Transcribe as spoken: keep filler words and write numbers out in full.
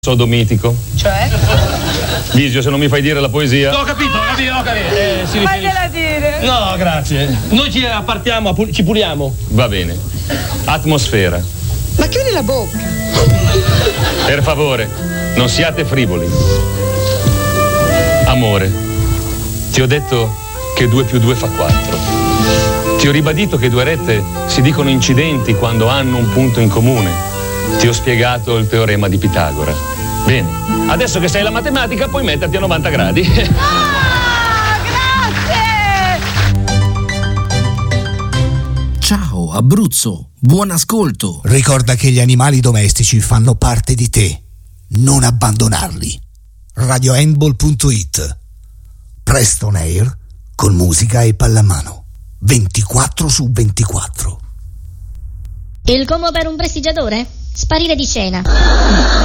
sodomitico. Cioè? Visio, se non mi fai dire la poesia. Ho capito, ho capito, ho capito. Eh, si Fagliela dire. No, grazie. Noi ci appartiamo, ci puliamo. Va bene. Atmosfera. Ma chiudi la bocca. Per favore, non siate frivoli. Amore, ti ho detto che due più due fa quattro. Ti ho ribadito che due rette si dicono incidenti quando hanno un punto in comune. Ti ho spiegato il teorema di Pitagora. Bene, adesso che sai la matematica puoi metterti a novanta gradi. Ah, grazie! Ciao Abruzzo, buon ascolto. Ricorda che gli animali domestici fanno parte di te. Non abbandonarli. radio handball punto it. Preston Air con musica e pallamano. ventiquattro su ventiquattro. Il combo per un prestigiatore? Sparire di scena.